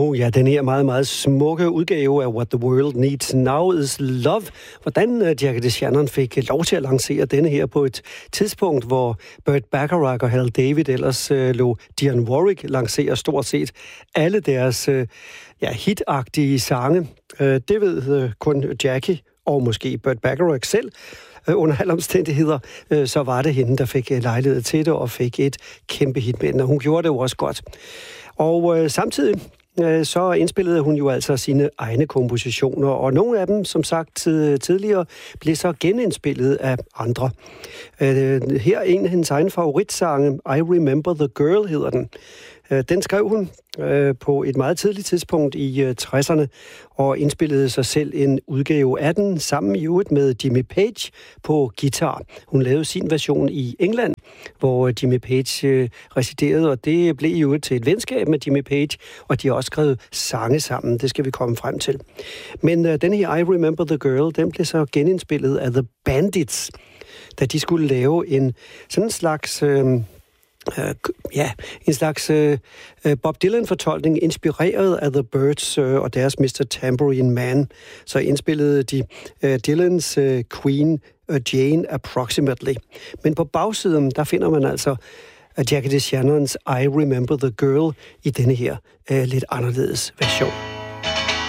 Ja, den her meget, meget smukke udgave af What the World Needs Now is Love. Hvordan Jackie DeShannon fik lov til at lancere denne her på et tidspunkt, hvor Burt Bacharach og Hal David ellers lå Dionne Warwick lancere stort set alle deres hitagtige sange. Det ved kun Jackie og måske Burt Bacharach selv. Under alle omstændigheder, så var det hende, der fik lejlighed til det og fik et kæmpe hit med den, og hun gjorde det jo også godt. Og samtidig så indspillede hun jo altså sine egne kompositioner, og nogle af dem, som sagt tidligere, blev så genindspillet af andre. Her en af hendes egne favoritsange, I Remember the Girl, hedder den. Den skrev hun på et meget tidligt tidspunkt i 60'erne, og indspillede sig selv en udgave af den, sammen i øvrigt med Jimmy Page på guitar. Hun lavede sin version i England, hvor Jimmy Page residerede, og det blev i øvrigt til et venskab med Jimmy Page, og de har også skrevet sange sammen. Det skal vi komme frem til. Men den her I Remember the Girl, den blev så genindspillet af The Bandits, da de skulle lave en sådan slags... en slags Bob Dylan-fortolkning, inspireret af The Byrds og deres Mr. Tambourine Man. Så indspillede de Dylans Queen Jane Approximately. Men på bagsiden, der finder man altså Jackie DeShannons I Remember the Girl i denne her lidt anderledes version.